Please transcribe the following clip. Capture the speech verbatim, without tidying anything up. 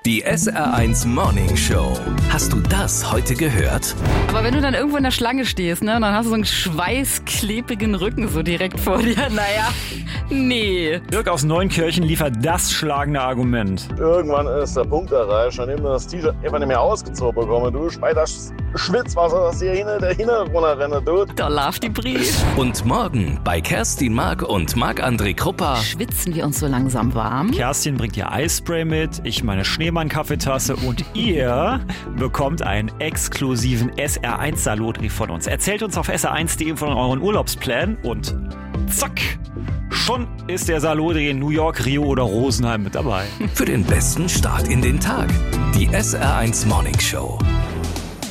Die S R eins Morning Show. Hast du das heute gehört? Aber wenn du dann irgendwo in der Schlange stehst, ne, und dann hast du so einen schweißklebrigen Rücken so direkt vor dir, naja, nee. Dirk aus Neunkirchen liefert das schlagende Argument. Irgendwann ist der Punkt erreicht, an dem du das T-Shirt einfach nicht mehr ausgezogen bekommst. Du bei das Schwitzwasser, das hier hinten der Hinter runterrennen tut. Da lauf die Brief. Und morgen bei Kerstin Mark und Marc-André Kruppa. Schwitzen wir uns so langsam warm? Kerstin bringt ihr Eispray mit, ich meine Schneemann-Kaffeetasse und ihr bekommt einen exklusiven S R eins Salotbrief von uns. Erzählt uns auf S R eins punkt de von euren Urlaubsplänen und zack, schon ist der Salotdreh in New York, Rio oder Rosenheim mit dabei. Für den besten Start in den Tag. Die S R eins Morning Show.